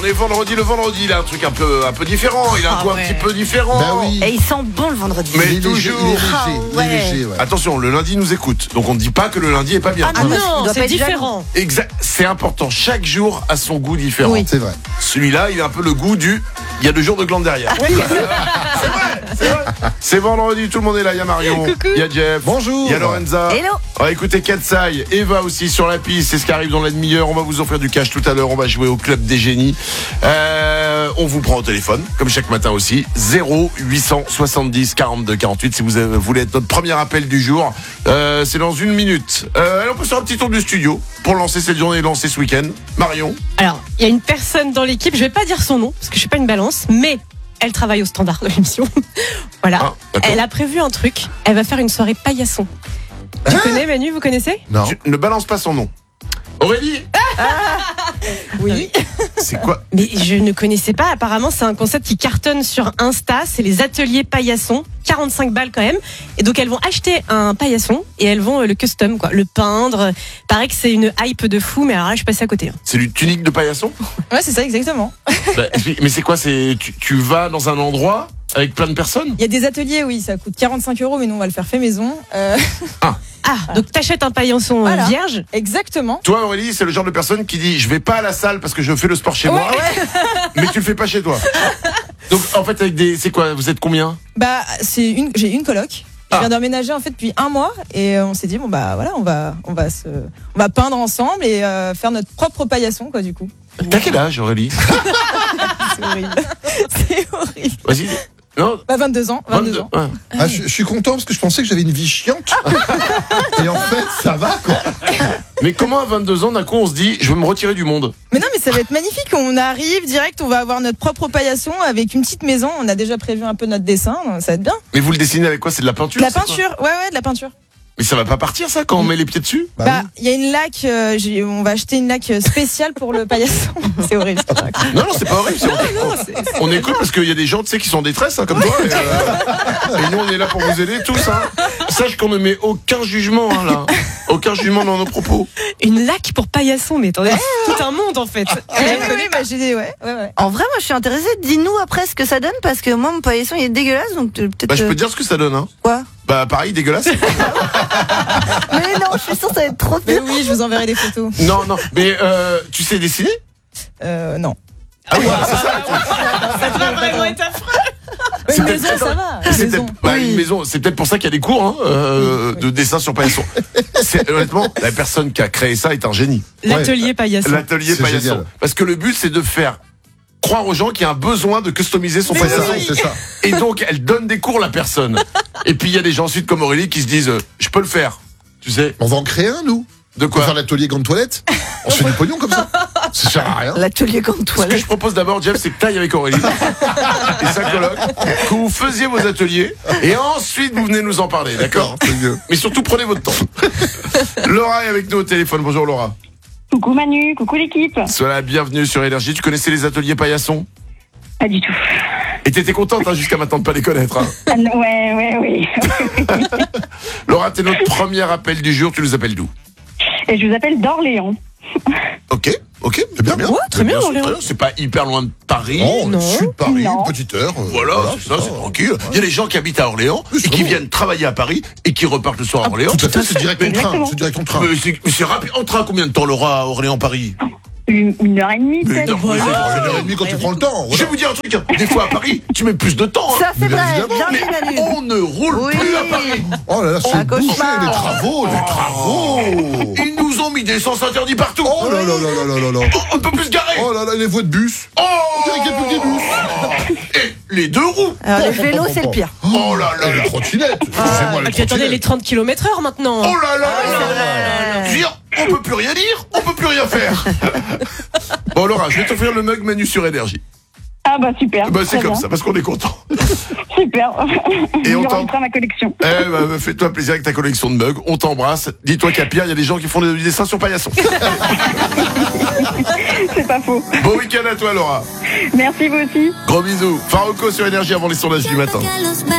On est vendredi, le vendredi, il a un truc un peu différent, il a un goût un petit peu différent. Bah oui. Et il sent bon le vendredi. Mais Il est léger, toujours. il est léger, ouais. Attention, le lundi nous écoute, donc on ne dit pas que le lundi est pas bien. Ah non, Non, doit pas c'est être différent. Exact, c'est important, chaque jour a son goût différent. Oui. C'est vrai. Celui-là, il a un peu le goût du... Il y a 2 jours de glande derrière. C'est vrai. C'est vendredi, tout le monde est là, il y a Marion, il y a Jeff, Bonjour. il y a Lorenza. Hello. On va écouter Katsai, Eva aussi sur la piste, c'est ce qui arrive dans la demi-heure. On va vous offrir du cash tout à l'heure, on va jouer au Club des Génies. On vous prend au téléphone, comme chaque matin aussi, 0870 42 48 si vous voulez être notre premier appel du jour. C'est dans 1 minute. Allez, on peut faire un petit tour du studio pour lancer cette journée et lancer ce week-end. Marion. Alors, il y a une personne dans l'équipe, je vais pas dire son nom, parce que je suis pas une balance, mais elle travaille au standard de l'émission. Voilà. Ah, d'accord. Elle a prévu un truc, elle va faire une soirée paillasson. Tu connais Manu, vous connaissez? Non. Tu ne balance pas son nom. Aurélie. Oui. C'est quoi? Mais je ne connaissais pas, apparemment c'est un concept qui cartonne sur Insta, c'est les ateliers paillassons, 45 balles quand même. Et donc elles vont acheter un paillasson et elles vont le custom, quoi, le peindre. Paraît que c'est une hype de fou, mais alors là je suis passée à côté. Hein. C'est du tunique de paillasson? Ouais, c'est ça, exactement. Bah, mais c'est quoi? Tu vas dans un endroit avec plein de personnes? Il y a des ateliers, oui, ça coûte 45 €, mais nous, on va le faire fait maison. Ah, donc t'achètes un paillasson Voilà. vierge. Exactement. Toi, Aurélie, c'est le genre de personne qui dit je vais pas à la salle parce que je fais le sport chez moi, mais tu le fais pas chez toi. Donc en fait, c'est quoi? Vous êtes combien? Bah, j'ai une coloc. Je viens d'emménager en fait depuis 1 mois et on s'est dit bon bah voilà, on va peindre ensemble et faire notre propre paillasson quoi du coup. T'as quel âge, Aurélie? C'est horrible. C'est horrible. Vas-y. Non. Bah 22 ans, 22 ans. Ouais. Ah, je suis content parce que je pensais que j'avais une vie chiante. Et en fait, ça va quoi. Mais comment à 22 ans, d'un coup, on se dit je veux me retirer du monde? Mais non, mais ça va être magnifique. On arrive direct, on va avoir notre propre paillasson avec une petite maison. On a déjà prévu un peu notre dessin, donc ça va être bien. Mais vous le dessinez avec quoi? C'est de la peinture? De la c'est quoi? peinture, ouais, de la peinture. Mais ça va pas partir ça quand on met les pieds dessus? Bah, il y a une laque, on va acheter une laque spéciale pour le paillasson. C'est horrible. C'est pas grave. Non, c'est pas horrible. On écoute parce qu'il y a des gens, tu sais, qui sont en détresse, hein, comme toi. Et nous, on est là pour vous aider tous. Hein. Sache qu'on ne met aucun jugement là. Aucun jugement dans nos propos. Une laque pour paillasson, mais attendez, tout un monde en fait. Oui, bah, ouais. En vrai, moi je suis intéressée. Dis-nous après ce que ça donne parce que moi mon paillasson il est dégueulasse donc peut-être. Bah, je peux te dire ce que ça donne. Hein. Quoi? Bah, pareil, dégueulasse. Mais non, je suis sûre que ça va être trop Mais bien. oui, je vous enverrai des photos. Non. Mais tu sais dessiner? Non. Ah ouais, c'est ça. Ça doit vraiment être affreux. Une maison, ça va. C'est Maison. peut-être une maison. C'est peut-être pour ça qu'il y a des cours hein, de dessin sur paillasson. Honnêtement, la personne qui a créé ça est un génie. L'atelier paillasson. L'atelier C'est paillasson. génial. Parce que le but, c'est de faire croire aux gens qu'il y a un besoin de customiser son C'est paillasson. ça, c'est ça. Et donc, elle donne des cours, la personne. Et puis, il y a des gens ensuite comme Aurélie qui se disent je peux le faire. Tu sais, On va en créer un, nous. de On va quoi? faire l'atelier grande toilette. On se fait du pognon comme ça. Ça sert à rien. L'atelier comme Ce que toilette. je propose d'abord, Jeff, c'est que t'ailles avec Aurélie et sa coloc, que vous faisiez vos ateliers, et ensuite vous venez nous en parler, d'accord? C'est mieux. Mais surtout, prenez votre temps. Laura est avec nous au téléphone. Bonjour Laura. Coucou Manu, coucou l'équipe. Sois la bienvenue sur Énergie. Tu connaissais les ateliers paillasson? Pas du tout. Et t'étais contente hein, jusqu'à maintenant de pas les connaître. Hein. Ah, non, oui. Laura, t'es notre premier appel du jour. Tu nous appelles d'où? Et je vous appelle d'Orléans. Ok, c'est bien. Ouais, très bien, c'est Orléans. très bien. C'est pas hyper loin de Paris. Oh, Non. sud de Paris, Non. une petite heure. Voilà, c'est ça, c'est tranquille. Il y a des gens qui habitent à Orléans Oui, et c'est qui bon. viennent travailler à Paris et qui repartent le soir à Orléans. Tout à fait, c'est direct en train. Exactement. C'est direct en train. Mais c'est rapide. En train, combien de temps, Laura, à Orléans-Paris? 1h30 Mais peut-être. non, C'est voilà. une heure et demie quand tu prends le temps. Je vais voilà. vous dire un truc. Hein. Des fois à Paris, tu mets plus de temps. Hein. Ça fait Bien mal. évidemment. Bien Mais dit, Manu. on ne roule Oui. plus à Paris. Oh là là, c'est Un bouché, cauchemar. les travaux. Ils nous ont mis des sens interdits partout. Oh là là là là là là. On ne peut plus se garer. Oh là là, les voies de bus. Oh, On dirait qu'il n'y a plus que des bus. Et les 2 roues. Alors les vélos c'est le pire. Oh là là Et là. les trottinettes. Excusez-moi, Et les puis attendez, les trottinettes. 30 km/h maintenant. Oh là là là là. Je veux dire, on peut plus rien dire, on peut plus rien faire. Bon Laura, je vais t'offrir le mug Manu sur Énergie. Ah bah super. Bah c'est très comme bien. ça, parce qu'on est content. Super. Et on Je t'en- rentre à ma collection. Eh bah, fais-toi plaisir avec ta collection de mugs, on t'embrasse. Dis-toi qu'à Pierre, il y a des gens qui font des dessins sur paillasson. C'est pas faux. Bon week-end à toi Laura. Merci vous aussi. Gros bisous. Farouko sur Énergie avant les sondages du matin.